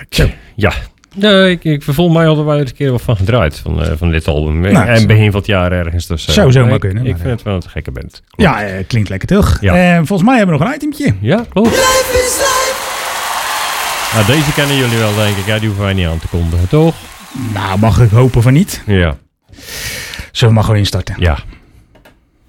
Ja. Ik volgens mij hadden wij er een keer wat van gedraaid van dit album. Nou, en begin van het jaar ergens. Dus, zou zomaar kunnen. Ik vind het wel een gekke band. Klopt. Ja, klinkt lekker toch? Ja. Volgens mij hebben we nog een itemtje. Ja, klopt. Nou, deze kennen jullie wel, denk ik. Ja, die hoeven wij niet aan te kondigen, toch? Nou, mag ik hopen van niet. Ja. Zullen we maar gewoon instarten? Ja.